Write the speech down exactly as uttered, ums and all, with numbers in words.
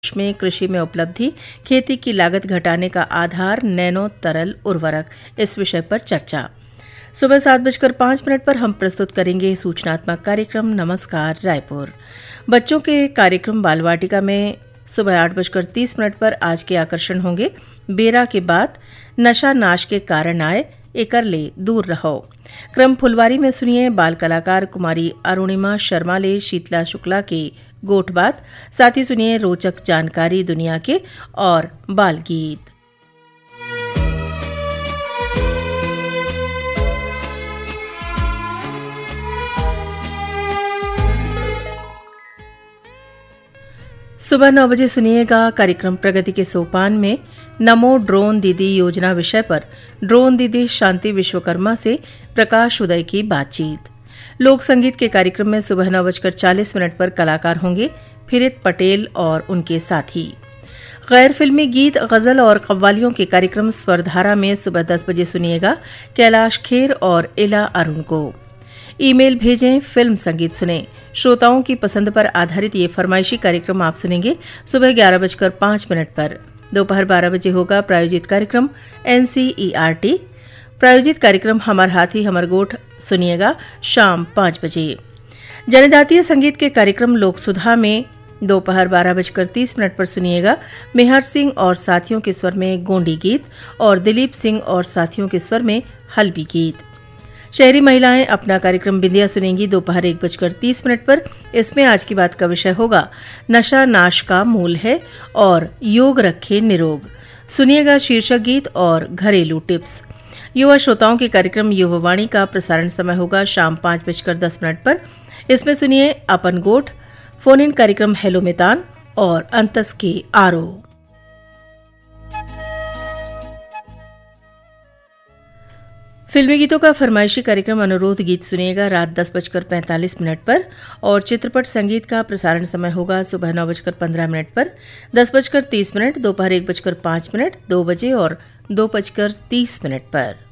देश में कृषि में उपलब्धि, खेती की लागत घटाने का आधार, नैनो तरल उर्वरक, इस विषय पर चर्चा। सुबह सात बजकर पांच मिनट पर हम प्रस्तुत करेंगे सूचनात्मक कार्यक्रम नमस्कार रायपुर। बच्चों के कार्यक्रम बालवाटिका में सुबह आठ बजकर तीस मिनट पर आज के आकर्षण होंगे बेरा के बाद नशा नाश के कारण आए, एकर ले दूर रहो। क्रम फुलवारी में सुनिए बाल कलाकार कुमारी अरुणिमा शर्मा ले शीतला शुक्ला के गोठ बात, साथ ही सुनिए रोचक जानकारी दुनिया के और बाल गीत। सुबह नौ बजे सुनिएगा कार्यक्रम प्रगति के सोपान में नमो ड्रोन दीदी योजना विषय पर ड्रोन दीदी शांति विश्वकर्मा से प्रकाश उदय की बातचीत। लोक संगीत के कार्यक्रम में सुबह नौ बजकर चालीस मिनट पर कलाकार होंगे फिरित पटेल और उनके साथी। गैर फिल्मी गीत, गजल और कव्वालियों के कार्यक्रम स्वरधारा में सुबह दस बजे सुनिएगा कैलाश खेर और इला अरुण को। ईमेल भेजें, फिल्म संगीत सुने। श्रोताओं की पसंद पर आधारित ये फरमाइशी कार्यक्रम आप सुनेंगे सुबह ग्यारह बजकर पांच मिनट पर। दोपहर बारह बजे होगा प्रायोजित कार्यक्रम एनसीईआरटी। प्रायोजित कार्यक्रम हमर हाथी हमर गोठ सुनिएगा शाम पांच बजे। जनजातीय संगीत के कार्यक्रम लोक सुधा में दोपहर बारह बजकर तीस मिनट पर सुनिएगा मेहर सिंह और साथियों के स्वर में गोंडी गीत और दिलीप सिंह और साथियों के स्वर में हल्बी गीत। शहरी महिलाएं अपना कार्यक्रम बिंदिया सुनेंगी दोपहर एक बजकर तीस मिनट पर। इसमें आज की बात का विषय होगा नशा नाश का मूल है और योग रखे निरोग। सुनिएगा शीर्षक गीत और घरेलू टिप्स। युवा श्रोताओं के कार्यक्रम युवावाणी का प्रसारण समय होगा शाम पांच बजकर दस मिनट पर। इसमें सुनिए अपन गोठ, फोन इन कार्यक्रम हेलो मितान और अंतस के आरो। फिल्मी गीतों का फरमाइशी कार्यक्रम अनुरोध गीत सुनिएगा रात दस बजकर पैंतालीस मिनट पर और चित्रपट संगीत का प्रसारण समय होगा सुबह नौ बजकर पंद्रह मिनट पर, दस बजकर तीस मिनट, दोपहर एक बजकर पांच मिनट, दो बजे और दो बजकर तीस मिनट पर।